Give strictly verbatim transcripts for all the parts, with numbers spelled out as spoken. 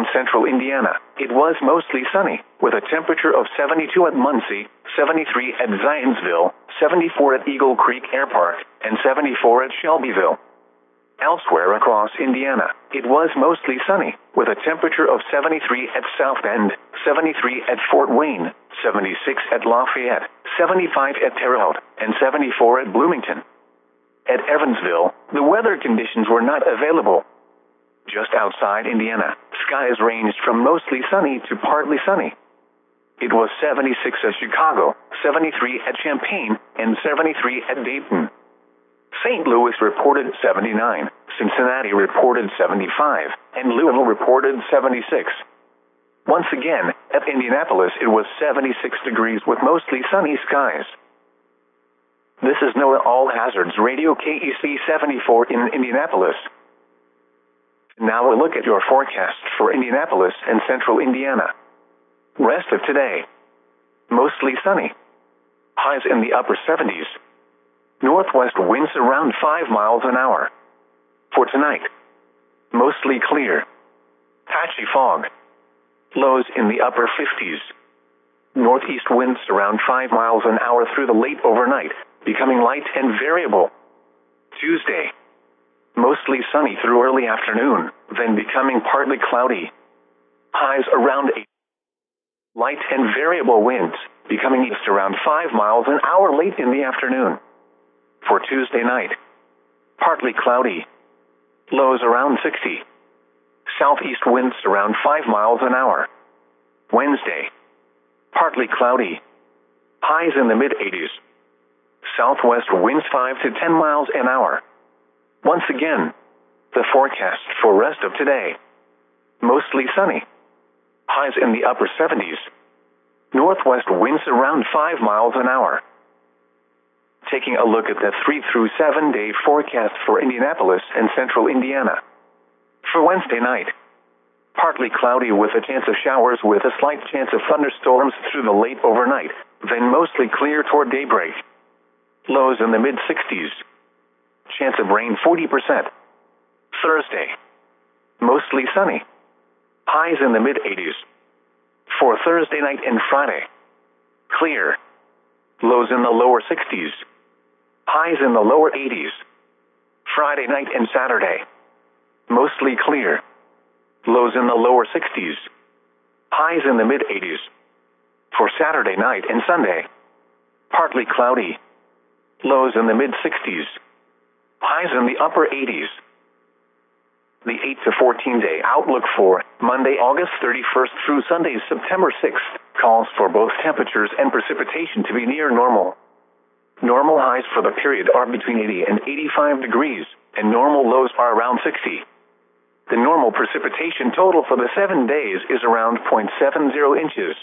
Around central Indiana, it was mostly sunny, with a temperature of seventy-two at Muncie, seventy-three at Zionsville, seventy-four at Eagle Creek Air Park, and seventy-four at Shelbyville. Elsewhere across Indiana, it was mostly sunny, with a temperature of seventy-three at South Bend, seventy-three at Fort Wayne, seventy-six at Lafayette, seventy-five at Terre Haute, and seventy-four at Bloomington. At Evansville, the weather conditions were not available. Just outside Indiana, skies ranged from mostly sunny to partly sunny. It was seventy-six at Chicago, seventy-three at Champaign, and seventy-three at Dayton. Saint Louis reported seventy-nine, Cincinnati reported seventy-five, and Louisville reported seventy-six. Once again, at Indianapolis it was seventy-six degrees with mostly sunny skies. This is NOAA All Hazards Radio K E C seventy-four in Indianapolis. Now a look at your forecast for Indianapolis and central Indiana. Rest of today. Mostly sunny. Highs in the upper seventies. Northwest winds around five miles an hour. For tonight, mostly clear. Patchy fog. Lows in the upper fifties. Northeast winds around five miles an hour through the late overnight, becoming light and variable. Tuesday, mostly sunny through early afternoon, then becoming partly cloudy. Highs around eight. Light and variable winds, becoming east around five miles an hour late in the afternoon. For Tuesday night, partly cloudy. Lows around sixty. Southeast winds around five miles an hour. Wednesday, partly cloudy. Highs in the mid-eighties. Southwest winds five to ten miles an hour. Once again, the forecast for rest of today. Mostly sunny. Highs in the upper seventies. Northwest winds around five miles an hour. Taking a look at the three through seven day forecast for Indianapolis and central Indiana. For Wednesday night, partly cloudy with a chance of showers with a slight chance of thunderstorms through the late overnight, then mostly clear toward daybreak. Lows in the mid-sixties. Chance of rain forty percent. Thursday, mostly sunny. Highs in the mid-eighties. For Thursday night and Friday, clear. Lows in the lower sixties. Highs in the lower eighties. Friday night and Saturday, mostly clear. Lows in the lower sixties. Highs in the mid-eighties. For Saturday night and Sunday, partly cloudy. Lows in the mid-sixties. Highs in the upper eighties. The eight to fourteen day outlook for Monday, August thirty-first through Sunday, September sixth, calls for both temperatures and precipitation to be near normal. Normal highs for the period are between eighty and eighty-five degrees, and normal lows are around sixty. The normal precipitation total for the seven days is around zero point seven zero inches.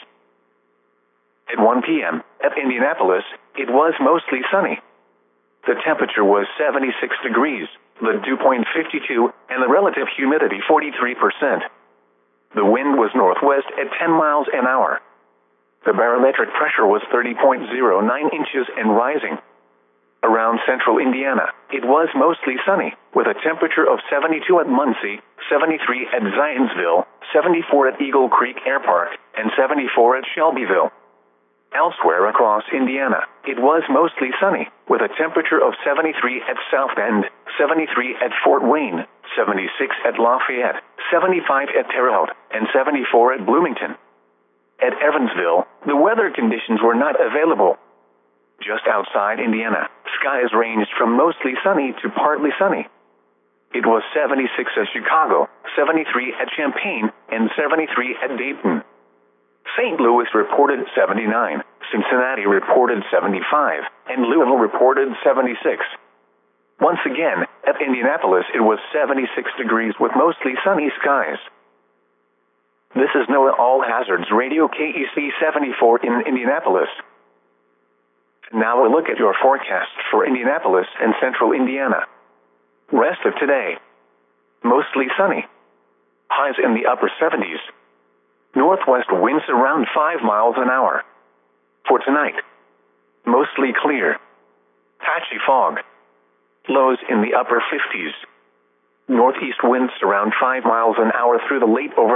At one p m at Indianapolis, it was mostly sunny. The temperature was seventy-six degrees, the dew point fifty-two, and the relative humidity forty-three percent. The wind was northwest at ten miles an hour. The barometric pressure was thirty point zero nine inches and rising. Around central Indiana, it was mostly sunny, with a temperature of seventy-two at Muncie, seventy-three at Zionsville, seventy-four at Eagle Creek Air Park, and seventy-four at Shelbyville. Elsewhere across Indiana, it was mostly sunny, with a temperature of seventy-three at South Bend, seventy-three at Fort Wayne, seventy-six at Lafayette, seventy-five at Terre Haute, and seventy-four at Bloomington. At Evansville, the weather conditions were not available. Just outside Indiana, skies ranged from mostly sunny to partly sunny. It was seventy-six at Chicago, seventy-three at Champaign, and seventy-three at Dayton. Saint Louis reported seventy-nine, Cincinnati reported seventy-five, and Louisville reported seventy-six. Once again, at Indianapolis it was seventy-six degrees with mostly sunny skies. This is NOAA All Hazards Radio K E C seventy-four in Indianapolis. Now a look at your forecast for Indianapolis and central Indiana. Rest of today. Mostly sunny. Highs in the upper seventies. Northwest winds around five miles an hour. For tonight, mostly clear. Patchy fog. Lows in the upper fifties. Northeast winds around five miles an hour through the late overnight.